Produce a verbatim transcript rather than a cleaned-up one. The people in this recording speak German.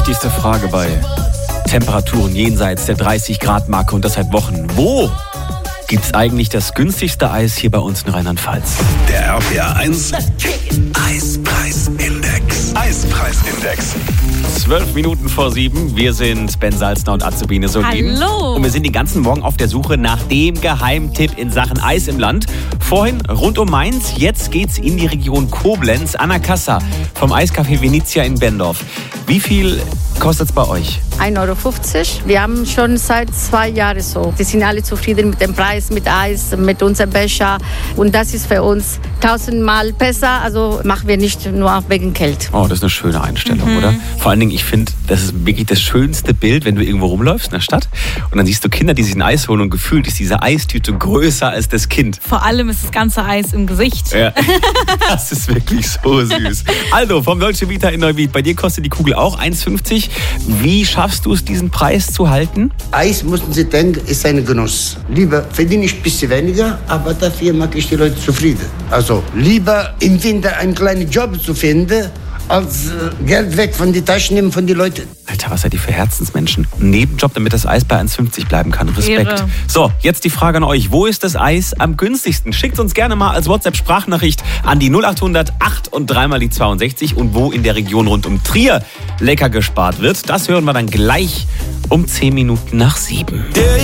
wichtigste Frage bei Temperaturen jenseits der dreißig Grad Marke und das seit Wochen. Wo gibt's eigentlich das günstigste Eis hier bei uns in Rheinland-Pfalz? Der R P R eins Eispreisindex. Eispreisindex. Zwölf Minuten vor sieben. Wir sind Ben Salzner und Azubine Solin. Hallo. Und wir sind den ganzen Morgen auf der Suche nach dem Geheimtipp in Sachen Eis im Land. Vorhin rund um Mainz, jetzt geht's in die Region Koblenz. Anna Kassa vom Eiscafé Venezia in Bendorf. Wie viel kostet's bei euch? ein Euro fünfzig. Wir haben schon seit zwei Jahren so. Wir sind alle zufrieden mit dem Preis, mit Eis, mit unserem Becher. Und das ist für uns tausendmal besser. Also machen wir nicht nur wegen Geld. Oh, das ist eine schöne Einstellung, Mhm. oder? Vor allen Dingen, ich finde, das ist wirklich das schönste Bild, wenn du irgendwo rumläufst in der Stadt und dann siehst du Kinder, die sich ein Eis holen und gefühlt ist diese Eistüte größer als das Kind. Vor allem ist das ganze Eis im Gesicht. Ja, das ist wirklich so süß. Also, vom Dolce Vita in Neuwied, bei dir kostet die Kugel auch eins fünfzig. Wie schaffst du es, diesen Preis zu halten? Eis, müssen Sie denken, ist ein Genuss. Lieber verdiene ich ein bisschen weniger, aber dafür mache ich die Leute zufrieden. Also lieber im Winter einen kleinen Job zu finden, als äh, Geld weg von den Taschen nehmen von den Leuten. Alter, was seid ihr für Herzensmenschen? Ein Nebenjob, damit das Eis bei eins fünfzig bleiben kann. Respekt. Ehre. So, jetzt die Frage an euch. Wo ist das Eis am günstigsten? Schickt uns gerne mal als WhatsApp-Sprachnachricht an die null acht hundert acht und dreimal die zweiundsechzig. Und wo in der Region rund um Trier lecker gespart wird, das hören wir dann gleich um zehn Minuten nach sieben.